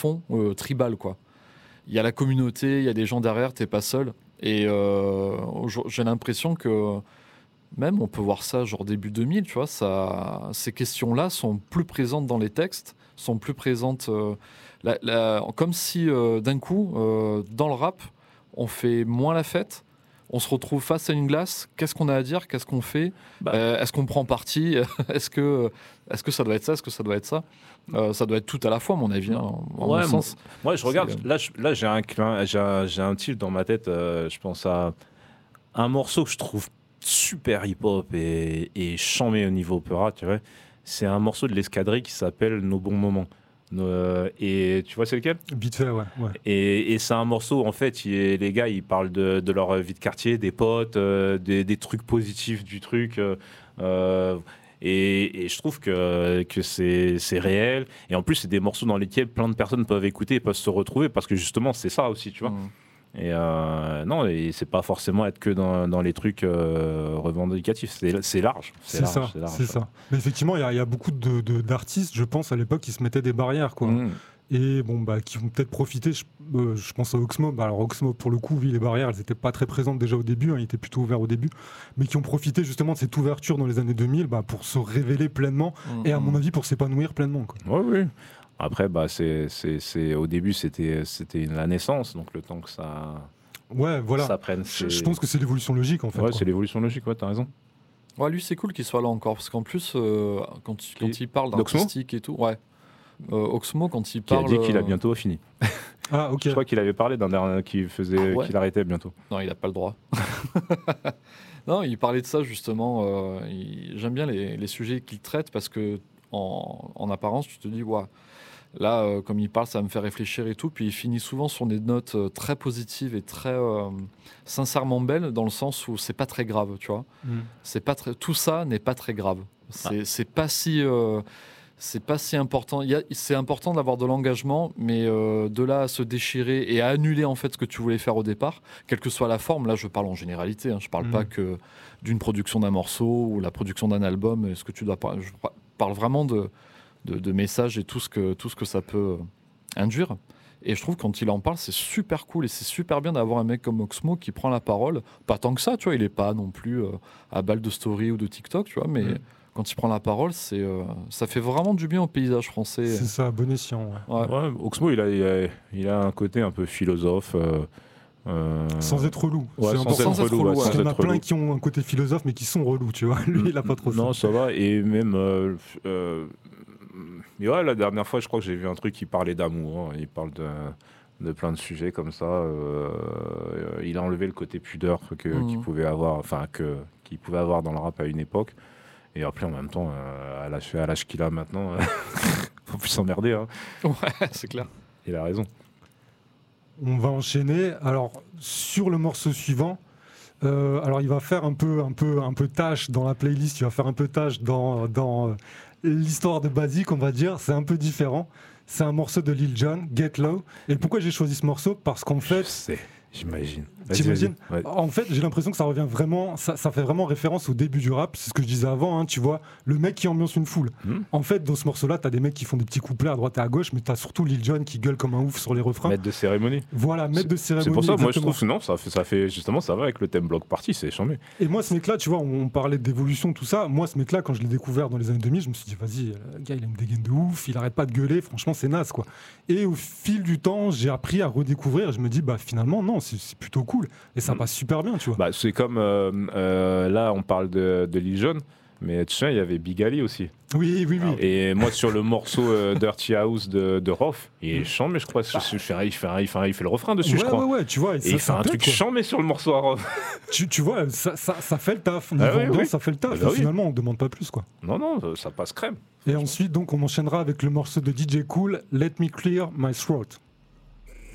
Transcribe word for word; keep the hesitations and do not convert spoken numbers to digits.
fond euh, tribal, quoi. Il y a la communauté, il y a des gens derrière, t'es pas seul. Et euh, j'ai l'impression que même on peut voir ça genre début deux mille, tu vois, ça, ces questions-là sont plus présentes dans les textes, sont plus présentes, euh, la, la, comme si euh, d'un coup, euh, dans le rap, on fait moins la fête. On se retrouve face à une glace. Qu'est-ce qu'on a à dire? Qu'est-ce qu'on fait? bah. euh, Est-ce qu'on prend parti? Est-ce que, est-ce que ça doit être ça? Est-ce que ça doit être ça? euh, Ça doit être tout à la fois, à mon avis. Hein, en ouais, mon sens. Moi, je regarde. Là, je, là, j'ai un, j'ai un, j'ai un titre dans ma tête. Euh, je pense à un morceau que je trouve super hip-hop et, et chambé au niveau opéra. Tu vois, c'est un morceau de l'Escadrille qui s'appelle Nos bons moments. Euh, et tu vois c'est lequel? Vite fait, ouais. ouais. Et, et c'est un morceau, en fait, il, les gars, ils parlent de, de leur vie de quartier, des potes, euh, des, des trucs positifs du truc. Euh, et, et je trouve que, que c'est, c'est réel. Et en plus, c'est des morceaux dans lesquels plein de personnes peuvent écouter et peuvent se retrouver parce que justement, c'est ça aussi, tu vois. Mmh. Et euh, non, et c'est pas forcément être que dans, dans les trucs euh, revendicatifs, c'est, c'est large. C'est, c'est large, ça, c'est, large, c'est ça. Mais effectivement, il y, y a beaucoup de, de, d'artistes, je pense, à l'époque, qui se mettaient des barrières, quoi. Mmh. Et bon, bah, qui vont peut-être profiter, je, euh, je pense à Oxmo. Bah, alors Oxmo, pour le coup, oui, les barrières, elles n'étaient pas très présentes déjà au début, hein, il était plutôt ouvert au début, mais qui ont profité justement de cette ouverture dans les années deux mille bah, pour se révéler pleinement mmh. et à mon avis pour s'épanouir pleinement, quoi. Oui, oui. Après, bah, c'est, c'est, c'est, au début, c'était, c'était la naissance, donc le temps que ça, ouais, voilà. ça prenne. C'est... Je pense que c'est l'évolution logique, en fait. Ouais, quoi. c'est l'évolution logique, ouais, t'as raison. Ouais, lui, c'est cool qu'il soit là encore, parce qu'en plus, euh, quand, quand il parle d'artistique et tout, ouais. Euh, Oxmo, quand il parle. Il a dit qu'il a bientôt fini. Ah, ok. Je crois qu'il avait parlé d'un dernier qui faisait, ah, ouais. qu'il arrêtait bientôt. Non, il n'a pas le droit. Non, il parlait de ça, justement. Euh, il... J'aime bien les, les sujets qu'il traite, parce que, en, en apparence, tu te dis, ouais. Là, euh, comme il parle, ça me fait réfléchir et tout. Puis il finit souvent sur des notes euh, très positives et très euh, sincèrement belles, dans le sens où c'est pas très grave, tu vois. Mm. C'est pas très... Tout ça n'est pas très grave. C'est, ah. c'est pas si, euh, c'est pas si important. Il y a... C'est important d'avoir de l'engagement, mais euh, de là à se déchirer et à annuler en fait ce que tu voulais faire au départ, quelle que soit la forme. Là, je parle en généralité. Hein. Je parle mm. pas que d'une production d'un morceau ou la production d'un album. Est-ce que tu dois par... Je parle vraiment de De, de messages et tout ce que, tout ce que ça peut induire. Et je trouve que quand il en parle, c'est super cool et c'est super bien d'avoir un mec comme Oxmo qui prend la parole. Pas tant que ça, tu vois, il est pas non plus euh, à balle de story ou de TikTok, tu vois, mais mmh. quand il prend la parole, c'est, euh, ça fait vraiment du bien au paysage français. C'est ça, bon escient. Ouais. Ouais. Ouais, Oxmo, il a, il, a, il a un côté un peu philosophe. Euh... Euh... Sans être relou. Ouais, c'est sans important. Être relou, ouais, parce qu'il y en a plein relou. qui ont un côté philosophe mais qui sont relous, tu vois. Lui, il a pas trop ça. Non, ça va. Et même... Euh, euh, mais ouais, la dernière fois, je crois que j'ai vu un truc qui parlait d'amour. Hein. Il parle de, de plein de sujets comme ça. Euh, il a enlevé le côté pudeur que, mmh. qu'il pouvait avoir, enfin que qu'il pouvait avoir dans le rap à une époque. Et après, en même temps, euh, à, l'âge, à l'âge qu'il a maintenant, faut plus s'emmerder. Hein. Ouais, c'est clair. Il a raison. On va enchaîner. Alors sur le morceau suivant. Euh, alors il va faire un peu, un peu, un peu tâche dans la playlist. Il va faire un peu tâche dans dans euh, l'histoire de Basique, on va dire. C'est un peu différent. C'est un morceau de Lil Jon, Get Low. Et pourquoi j'ai choisi ce morceau? Parce qu'en fait, je sais, j'imagine. T'imagines? Ouais. En fait, j'ai l'impression que ça revient vraiment, ça, ça fait vraiment référence au début du rap. C'est ce que je disais avant, hein, tu vois, le mec qui ambiance une foule. Mmh. En fait, dans ce morceau-là, t'as des mecs qui font des petits couplets à droite et à gauche, mais t'as surtout Lil Jon qui gueule comme un ouf sur les refrains. Maître de cérémonie. Voilà, maître de cérémonie. C'est pour ça, exactement. moi, je trouve que non, ça fait, ça fait justement, ça va avec le thème block party, c'est chambé. Et moi, ce mec-là, tu vois, on parlait d'évolution, tout ça. Moi, ce mec-là, quand je l'ai découvert dans les années deux mille, je me suis dit, vas-y, le gars, il a une dégaine de ouf, il arrête pas de gueuler. Franchement, c'est naze, quoi. Et au fil du temps, j'ai appris à redécouvrir. Je me dis, bah, finalement, non, c'est, c'est plutôt cool. Et ça mmh. passe super bien, tu vois. Bah, c'est comme euh, euh, là, on parle de, de Lil Jon, mais tu sais, il y avait Big Ali aussi. Oui, oui, oui. Et moi, sur le morceau euh, Dirty House de, de Rof, il chante, mais je crois, bah. il, fait, il, fait, il, fait, il fait le refrain dessus, ouais, je crois. Ouais, ouais, tu vois. Et, et ça, il fait un truc chambé sur le morceau à Rof. tu, tu vois, ça, ça, ça fait le taf. Niveau ah, oui, oui. Ça fait le taf. Bah, et finalement, oui. on ne demande pas plus, quoi. Non, non, ça passe crème. Et ensuite, donc, on enchaînera avec le morceau de D J Kool, Let Me Clear My Throat.